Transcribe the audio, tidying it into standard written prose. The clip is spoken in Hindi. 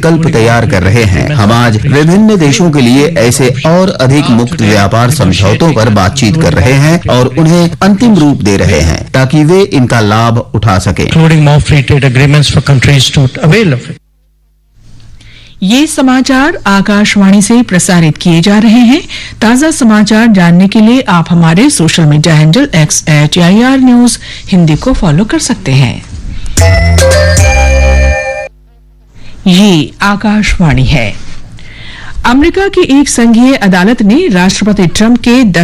विकल्प तैयार कर रहे हैं। हम आज विभिन्न देशों के लिए ऐसे और अधिक मुक्त व्यापार समझौतों पर बातचीत कर रहे हैं और उन्हें अंतिम रूप दे रहे हैं ताकि वे इनका लाभ उठा सकें। ये समाचार आकाशवाणी से प्रसारित किए जा रहे हैं। ताजा समाचार जानने के लिए आप हमारे social media handle @AIR news Hindi को फॉलो कर सकते हैं। ये आकाशवाणी है। अमेरिका की एक संघीय अदालत ने राष्ट्रपति ट्रंप के